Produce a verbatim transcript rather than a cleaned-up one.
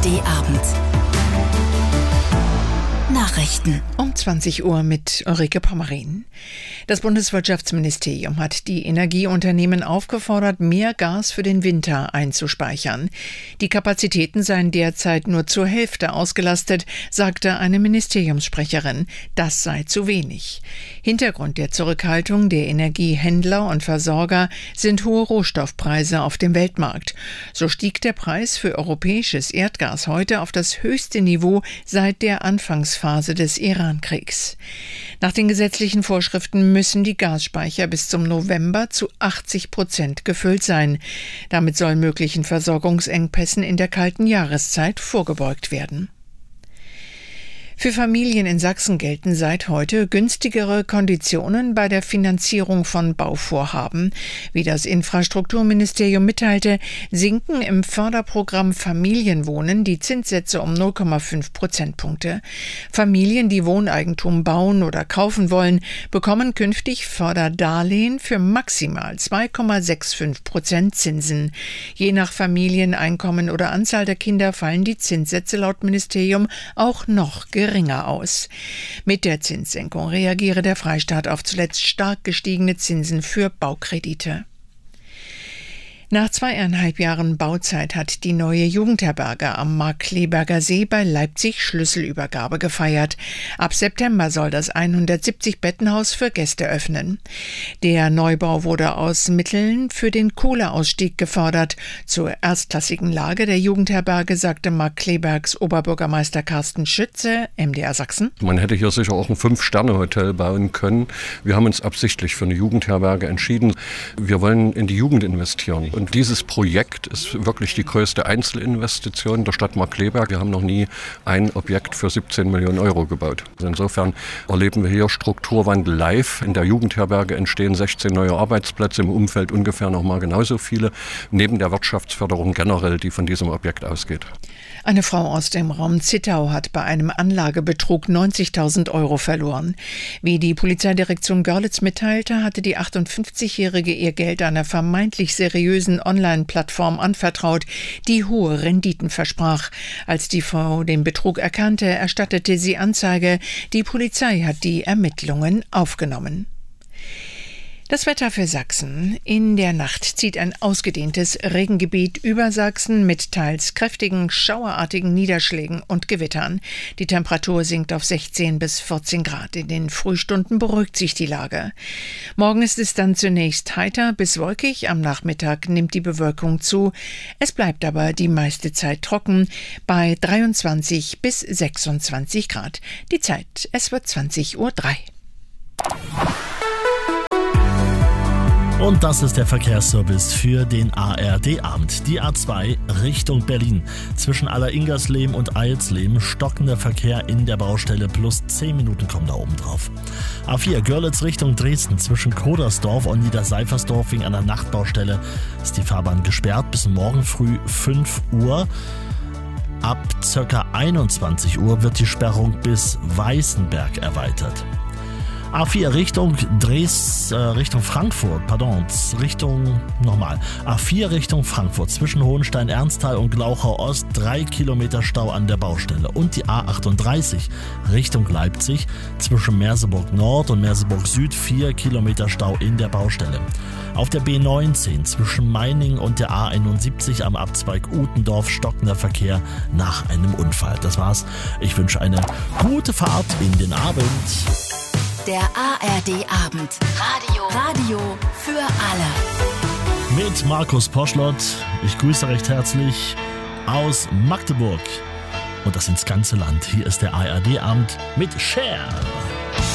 D-Abend. Nachrichten. Um zwanzig Uhr mit Ulrike Pommerin. Das Bundeswirtschaftsministerium hat die Energieunternehmen aufgefordert, mehr Gas für den Winter einzuspeichern. Die Kapazitäten seien derzeit nur zur Hälfte ausgelastet, sagte eine Ministeriumssprecherin. Das sei zu wenig. Hintergrund der Zurückhaltung der Energiehändler und Versorger sind hohe Rohstoffpreise auf dem Weltmarkt. So stieg der Preis für europäisches Erdgas heute auf das höchste Niveau seit der Anfangsphase Phase des Iran-Kriegs. Nach den gesetzlichen Vorschriften müssen die Gasspeicher bis zum November zu achtzig Prozent gefüllt sein. Damit soll möglichen Versorgungsengpässen in der kalten Jahreszeit vorgebeugt werden. Für Familien in Sachsen gelten seit heute günstigere Konditionen bei der Finanzierung von Bauvorhaben. Wie das Infrastrukturministerium mitteilte, sinken im Förderprogramm Familienwohnen die Zinssätze um null Komma fünf Prozentpunkte. Familien, die Wohneigentum bauen oder kaufen wollen, bekommen künftig Förderdarlehen für maximal zwei Komma fünfundsechzig Prozent Zinsen. Je nach Familieneinkommen oder Anzahl der Kinder fallen die Zinssätze laut Ministerium auch noch geringer aus. Mit der Zinssenkung reagiere der Freistaat auf zuletzt stark gestiegene Zinsen für Baukredite. Nach zweieinhalb Jahren Bauzeit hat die neue Jugendherberge am Markkleeberger See bei Leipzig Schlüsselübergabe gefeiert. Ab September soll das hundertsiebzig-Bettenhaus für Gäste öffnen. Der Neubau wurde aus Mitteln für den Kohleausstieg gefördert. Zur erstklassigen Lage der Jugendherberge sagte Markkleebergs Oberbürgermeister Carsten Schütze, M D R Sachsen. Man hätte hier sicher auch ein Fünf-Sterne-Hotel bauen können. Wir haben uns absichtlich für eine Jugendherberge entschieden. Wir wollen in die Jugend investieren. Und dieses Projekt ist wirklich die größte Einzelinvestition der Stadt Markkleeberg. Wir haben noch nie ein Objekt für siebzehn Millionen Euro gebaut. Also insofern erleben wir hier Strukturwandel live. In der Jugendherberge entstehen sechzehn neue Arbeitsplätze, im Umfeld ungefähr noch mal genauso viele, neben der Wirtschaftsförderung generell, die von diesem Objekt ausgeht. Eine Frau aus dem Raum Zittau hat bei einem Anlagebetrug neunzigtausend Euro verloren. Wie die Polizeidirektion Görlitz mitteilte, hatte die achtundfünfzigjährige ihr Geld einer vermeintlich seriösen Online-Plattform anvertraut, die hohe Renditen versprach. Als die Frau den Betrug erkannte, erstattete sie Anzeige. Die Polizei hat die Ermittlungen aufgenommen. Das Wetter für Sachsen. In der Nacht zieht ein ausgedehntes Regengebiet über Sachsen mit teils kräftigen, schauerartigen Niederschlägen und Gewittern. Die Temperatur sinkt auf sechzehn bis vierzehn Grad. In den Frühstunden beruhigt sich die Lage. Morgen ist es dann zunächst heiter bis wolkig. Am Nachmittag nimmt die Bewölkung zu. Es bleibt aber die meiste Zeit trocken bei dreiundzwanzig bis sechsundzwanzig Grad. Die Zeit, es wird zwanzig Uhr drei. Und das ist der Verkehrsservice für den A R D-Abend. Die A zwei Richtung Berlin. Zwischen Aller-Ingersleben und Eilsleben stockender Verkehr in der Baustelle, plus zehn Minuten kommen da oben drauf. A vier Görlitz Richtung Dresden. Zwischen Kodersdorf und Niederseifersdorf wegen einer Nachtbaustelle ist die Fahrbahn gesperrt bis morgen früh fünf Uhr. Ab ca. einundzwanzig Uhr wird die Sperrung bis Weißenberg erweitert. A vier Richtung Dres, äh, Richtung Frankfurt, pardon, Richtung, nochmal, A vier Richtung Frankfurt, zwischen Hohenstein-Ernsthal und Glauchau Ost, drei Kilometer Stau an der Baustelle. Und die A achtunddreißig Richtung Leipzig, zwischen Merseburg Nord und Merseburg Süd, vier Kilometer Stau in der Baustelle. Auf der B neunzehn zwischen Meiningen und der A einundsiebzig am Abzweig Utendorf stockender Verkehr nach einem Unfall. Das war's. Ich wünsche eine gute Fahrt in den Abend. Der A R D-Abend. Radio. Radio für alle. Mit Markus Poschlott. Ich grüße recht herzlich aus Magdeburg. Und das ins ganze Land. Hier ist der A R D-Abend mit Cher.